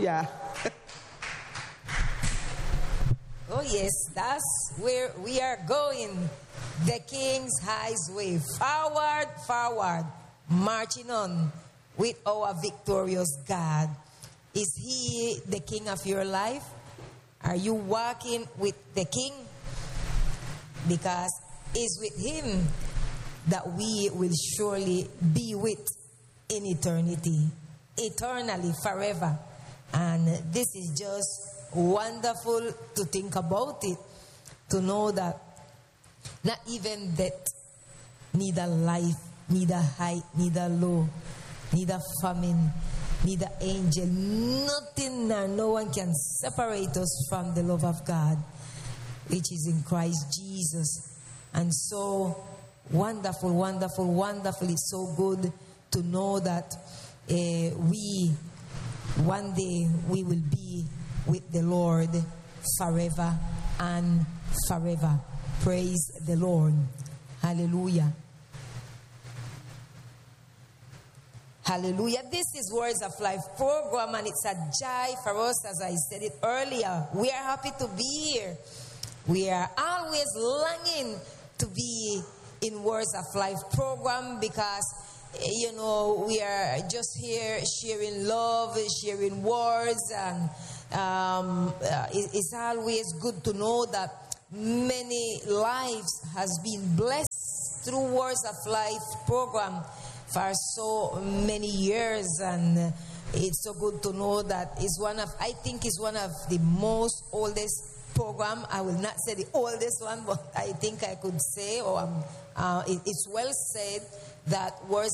Hallelujah. Oh yes, that's where we are going. The King's Highway. Forward, forward. Marching on with our victorious God. Is He the King of your life? Are you walking with the King? Because it's with Him that we will surely be with in eternity. Eternally, forever. And this is just wonderful to think about it. To know that not even death, neither life, neither height, neither low, neither famine, neither angel, nothing nor no one can separate us from the love of God, which is in Christ Jesus. And so wonderful, wonderful, wonderful. It's so good to know that we, one day, we will be with the Lord forever and forever. Praise the Lord. Hallelujah. Hallelujah. This is Words of Life program, and it's a joy for us, as I said it earlier. We are happy to be here. We are always longing to be in Words of Life program because, you know, we are just here sharing love, sharing words, and it's always good to know that many lives has been blessed through Words of Life program for so many years, and it's so good to know that it's I think it's one of the most oldest program. I will not say the oldest one, but I think I could say, or it's well said that Words